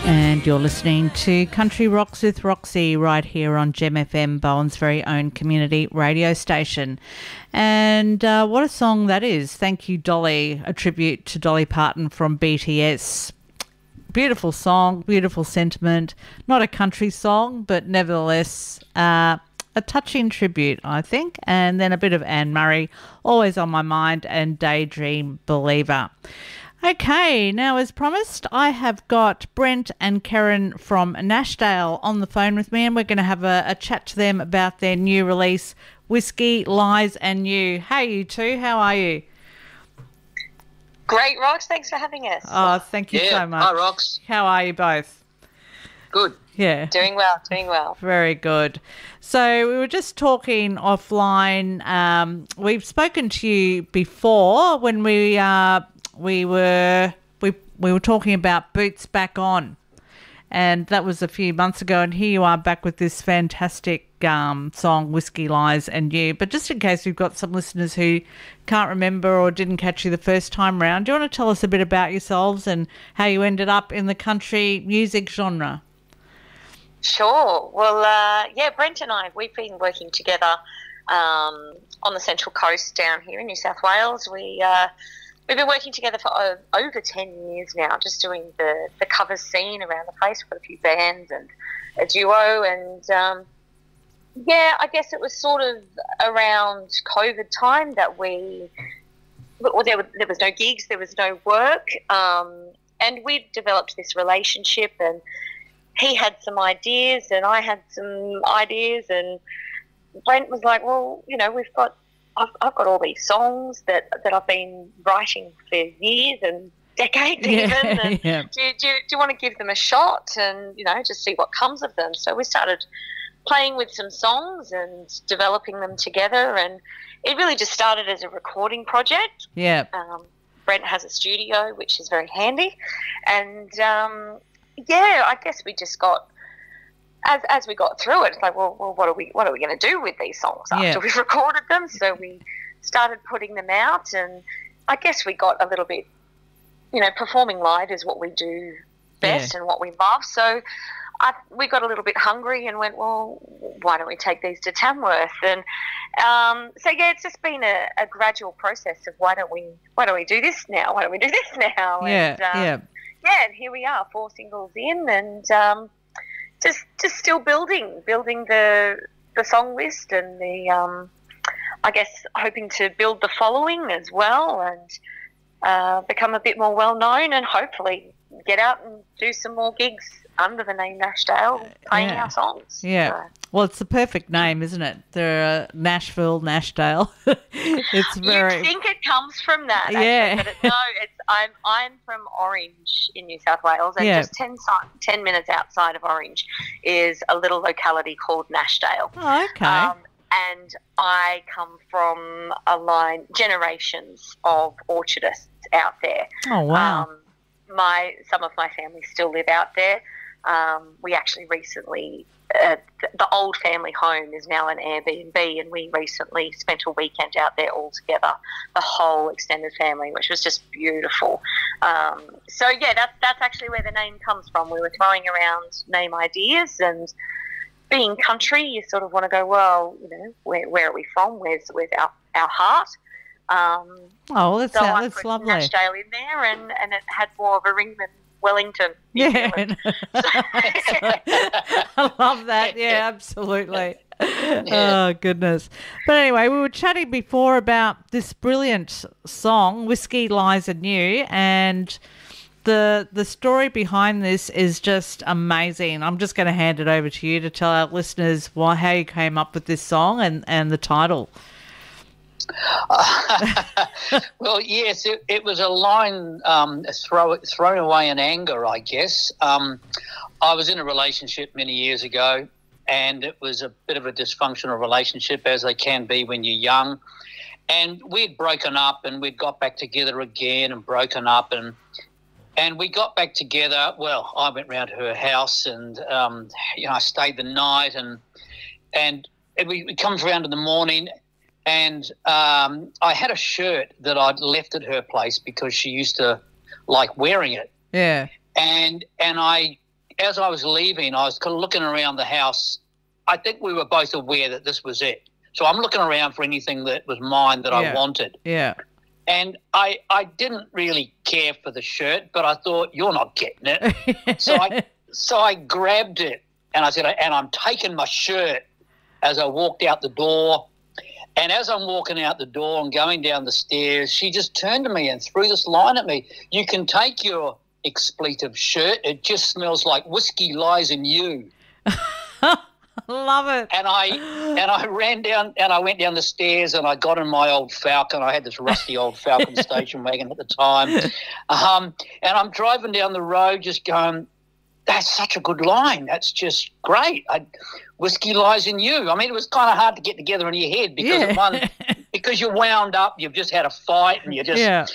And you're listening to Country Rocks with Roxy right here on Gem FM, Bowen's very own community radio station. And what a song that is. Thank You, Dolly, a tribute to Dolly Parton from BTS. Beautiful song, beautiful sentiment. Not a country song, but nevertheless a touching tribute, I think. And then a bit of Anne Murray, Always on My Mind, and Daydream Believer. Okay, now as promised, I have got Brent and Karen from Nashdale on the phone with me, and we're going to have a chat to them about their new release, Whiskey, Lies and You. Hey, you two, how are you? Great, Rox. Thanks for having us. Oh, thank you so much. Hi, Rox. How are you both? Good. Yeah. Doing well. Very good. So we were just talking offline. We've spoken to you before when we were talking about Boots Back On, and that was a few months ago, and here you are back with this fantastic song, Whiskey, Lies and You. But just in case we've got some listeners who can't remember or didn't catch you the first time round, do you want to tell us a bit about yourselves and how you ended up in the country music genre? Sure. Well, Brent and I, we've been working together on the Central Coast down here in New South Wales. We've been working together for over 10 years now, just doing the cover scene around the place. We've got a few bands and a duo, and I guess it was sort of around COVID time that there was no gigs, there was no work, and we developed this relationship, and he had some ideas and I had some ideas, and Brent was like, well, you know, I've got all these songs that I've been writing for years and decades even. And do you want to give them a shot and, you know, just see what comes of them? So we started playing with some songs and developing them together, and it really just started as a recording project. Yeah. Brent has a studio, which is very handy. And, I guess we just got... As we got through it, it's like, well, what are we going to do with these songs after we've recorded them? So we started putting them out, and I guess we got a little bit, you know, performing live is what we do best and what we love. So we got a little bit hungry and went, well, why don't we take these to Tamworth? And it's just been a gradual process of why don't we do this now? Why don't we do this now? And here we are, 4 singles in, and just still building the song list, and the I guess hoping to build the following as well, and become a bit more well known, and hopefully get out and do some more gigs under the name Nashdale, playing our songs. Yeah. So. Well, it's the perfect name, isn't it? The Nashville, Nashdale. It's very. You'd think it comes from that. Yeah. Actually, but I'm from Orange in New South Wales, and just 10 minutes outside of Orange is a little locality called Nashdale. Oh, okay. And I come from a line, generations of orchardists out there. Oh, wow. Some of my family still live out there. We actually recently, the old family home is now an Airbnb, and we recently spent a weekend out there all together, the whole extended family, which was just beautiful. That's actually where the name comes from. We were throwing around name ideas, and being country, you sort of want to go, well, you know, where are we from? Where's our heart? That's lovely. Nashdale in there, and it had more of a ring than Wellington. I love that. Yeah, absolutely. Oh, goodness. But anyway, we were chatting before about this brilliant song, Whiskey, Lies and You, and the story behind this is just amazing. I'm just going to hand it over to you to tell our listeners how you came up with this song and the title. Well, yes, it was a line thrown away in anger, I guess. I was in a relationship many years ago, and it was a bit of a dysfunctional relationship, as they can be when you're young. And we'd broken up, and we'd got back together again and broken up, and we got back together. Well, I went round to her house, and I stayed the night, and we come around in the morning. And I had a shirt that I'd left at her place because she used to like wearing it. Yeah. And I as I was leaving, I was kind of looking around the house. I think we were both aware that this was it. So I'm looking around for anything that was mine that I wanted. Yeah. And I didn't really care for the shirt, but I thought, you're not getting it. So I grabbed it and I said, and I'm taking my shirt as I walked out the door. And as I'm walking out the door and going down the stairs, she just turned to me and threw this line at me. You can take your expletive shirt. It just smells like whiskey lies in you. Love it. And I ran down and I went down the stairs and I got in my old Falcon. I had this rusty old Falcon station wagon at the time. And I'm driving down the road just going, that's such a good line. That's just great. Whiskey lies in you. I mean, it was kind of hard to get together in your head because because you're wound up, you've just had a fight and you're just,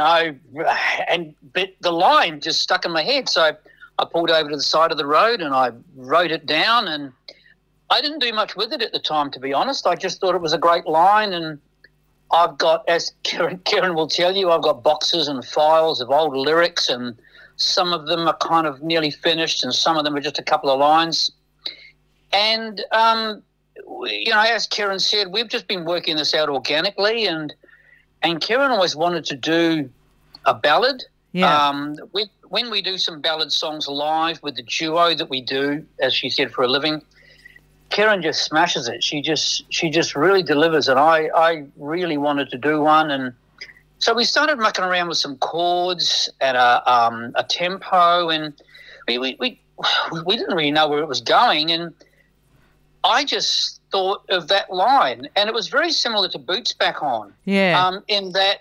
but the line just stuck in my head. So I pulled over to the side of the road and I wrote it down, and I didn't do much with it at the time, to be honest. I just thought it was a great line, and I've got, as Karen will tell you, I've got boxes and files of old lyrics, and some of them are kind of nearly finished and some of them are just a couple of lines. And, as Karen said, we've just been working this out organically, and Karen always wanted to do a ballad. Yeah. When we do some ballad songs live with the duo that we do, as she said, for a living, Karen just smashes it. She just really delivers, and I really wanted to do one. And so we started mucking around with some chords and a tempo, and we didn't really know where it was going, and I just thought of that line, and it was very similar to Boots Back On. Yeah. In that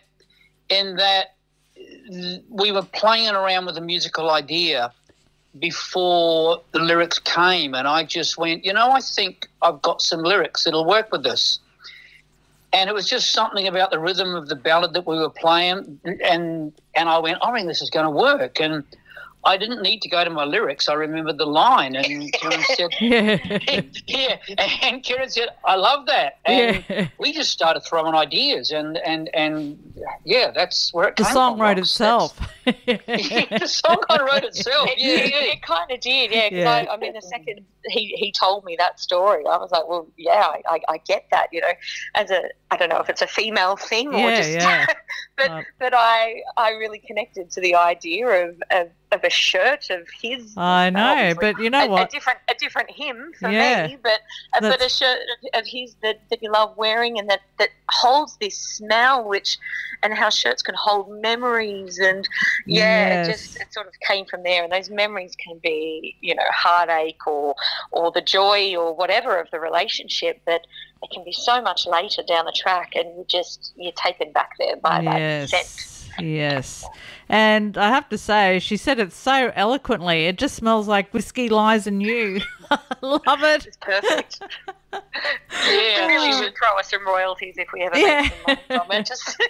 we were playing around with a musical idea before the lyrics came, and I just went, I think I've got some lyrics that'll work with this. And it was just something about the rhythm of the ballad that we were playing, and I went, I think this is going to work. And I didn't need to go to my lyrics. I remembered the line, and Karen said, yeah, and Karen said, I love that. And we just started throwing ideas, and that's where it came from. The song wrote itself. The song kind of wrote itself. It kind of did, because I mean, the second he told me that story, I was like, well, yeah, I get that, as I don't know if it's a female thing or just, but I really connected to the idea of a shirt of his. I know, but you know what? A different him for me, but a shirt of his that you love wearing, and that holds this smell, and how shirts can hold memories, and it sort of came from there. And those memories can be, heartache or the joy or whatever of the relationship, but it can be so much later down the track, and you're taken back there by that scent. Yes. And I have to say, she said it so eloquently. It just smells like whiskey lies in you. I love it. It's perfect. We really should throw us some royalties if we ever make some money from it.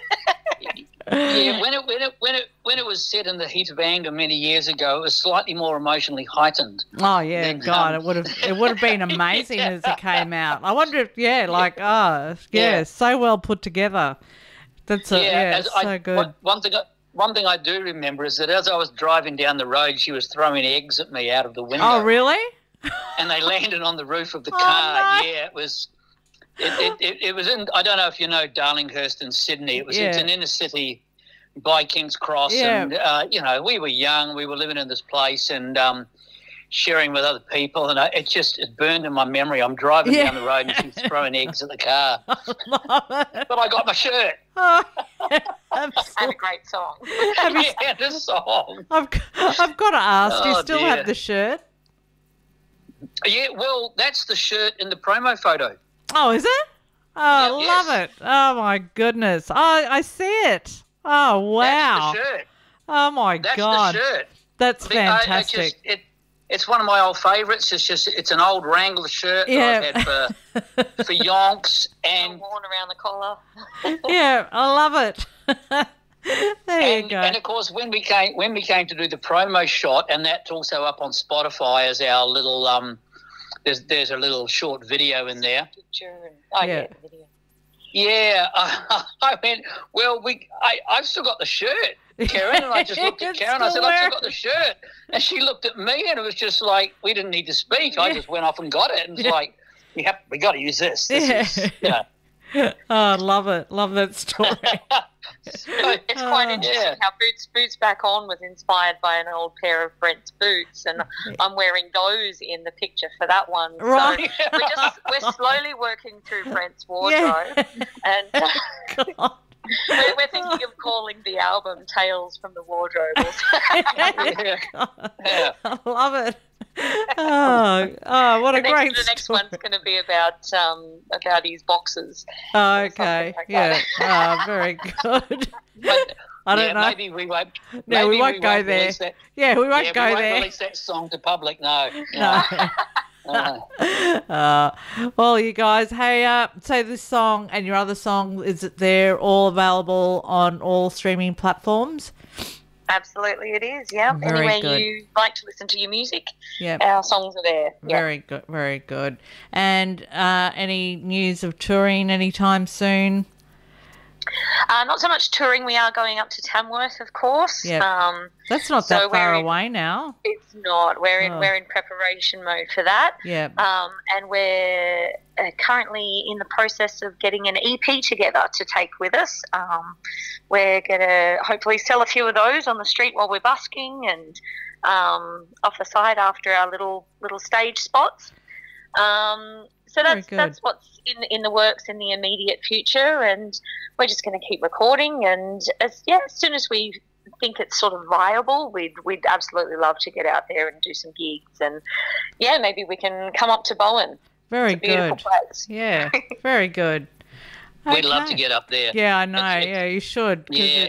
When it was said in the heat of anger many years ago, it was slightly more emotionally heightened. Oh yeah, God, it would have been amazing as it came out. I wonder if so well put together. That's so good. One thing I do remember is that as I was driving down the road, she was throwing eggs at me out of the window. Oh, really? And they landed on the roof of the car. No. Yeah, it was. It was in. I don't know if you know Darlinghurst in Sydney. It's an inner city by King's Cross, and we were young. We were living in this place and sharing with other people, and it burned in my memory. I'm driving down the road and she's throwing eggs at the car. But I got my shirt. And a great song. The song. I've got to ask, do you still have the shirt? Yeah, well, that's the shirt in the promo photo. Oh, is it? Oh, love it. Oh, my goodness. Oh, I see it. Oh, wow. That's the shirt. Oh, my God. That's the shirt. That's fantastic. It's one of my old favourites. It's an old Wrangler shirt that I've had for yonks, and worn around the collar. Yeah, I love it. There you go. And of course, when we came to do the promo shot, and that's also up on Spotify as our little there's a little short video in there. The video. Yeah, I went, well, I've still got the shirt. Karen, and I just looked at It's Karen. I said, still I there. forgot the shirt. And she looked at me, and it was just like, we didn't need to speak. I just went off and got it. And it's like, we got to use this. This is, you know. Oh, I love it. Love that story. It's quite interesting how Boots Back On was inspired by an old pair of Brent's boots, and I'm wearing those in the picture for that one. Right. So we're slowly working through Brent's wardrobe, and God. we're thinking of calling the album "Tales from the Wardrobe." Yeah. Yeah. I love it. Oh, what a great The next story. one's going to be about his boxes. Oh, okay. Something like Yeah. that. Oh, very good. But, I don't know. Maybe we won't. No, maybe we won't go there. release that. Yeah, we won't Yeah, go we won't there. release that song to public. No. No. No. Well, you guys, hey, so this song and your other song, they're all available on all streaming platforms? Absolutely, it is. Yeah. Very Anywhere good. you like to listen to your music, Yeah. our songs are there. Yeah. Very good, very good. And any news of touring anytime soon? Not so much touring. We are going up to Tamworth, of course. Yep. That's not so that far we're in- away now. It's not. We're in Oh. preparation mode for that. Yeah. And we're currently in the process of getting an EP together to take with us. We're going to hopefully sell a few of those on the street while we're busking, and off the side after our little stage spots. So Very good. that's what's in the works in the immediate future, and we're just going to keep recording. And as soon as we think it's sort of viable, we'd absolutely love to get out there and do some gigs, and maybe we can come up to Bowen. Very It's a beautiful good. place. Yeah, very good. We'd love to Okay. get up there. Yeah, I know. It's- Yeah, you should. 'Cause Yeah,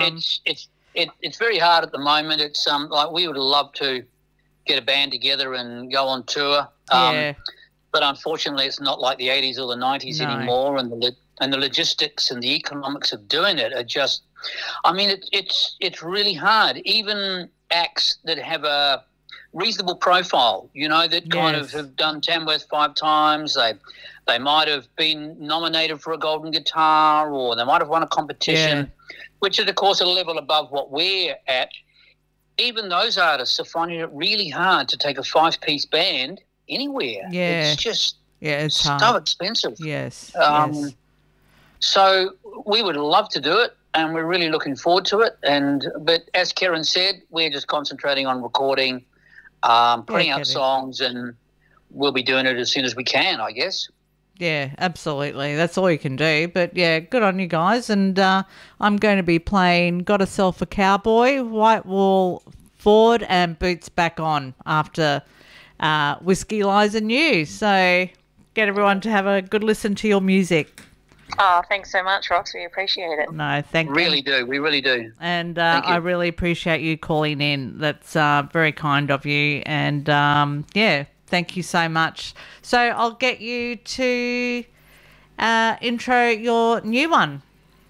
it's, it's very hard at the moment. It's like we would love to get a band together and go on tour. yeah, But unfortunately, it's not like the 80s or the 90s No. anymore, and the logistics and the economics of doing it are just. I mean, it's really hard. Even acts that have a reasonable profile, that kind of Yes. have done Tamworth 5 times. They might have been nominated for a Golden Guitar, or they might have won a competition, which is, of course, a level above what we're at. Even those artists are finding it really hard to take a 5-piece band anywhere. Yeah. It's just yeah, it's so hard. expensive. Yes, Um, yes. So we would love to do it, and we're really looking forward to it. But as Karen said, we're just concentrating on recording, putting out Kevin. songs, and we'll be doing it as soon as we can, I guess. Yeah, absolutely. That's all you can do. But yeah, good on you guys. And I'm going to be playing Got Herself a Cowboy, White Wall Forward, and Boots Back On after Whiskey Lies in You. So get everyone to have a good listen to your music. Oh, thanks so much, Rox. We appreciate it. No, thank you. Really do. We really do. And Thank you. I really appreciate you calling in. That's very kind of you. And thank you so much. So I'll get you to intro your new one.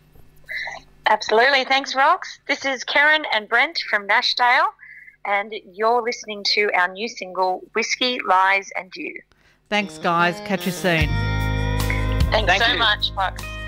Absolutely. Thanks, Rox. This is Karen and Brent from Nashdale, and you're listening to our new single, Whiskey, Lies and You. Thanks, guys. Catch you soon. Thanks Thank so you. much, Rox.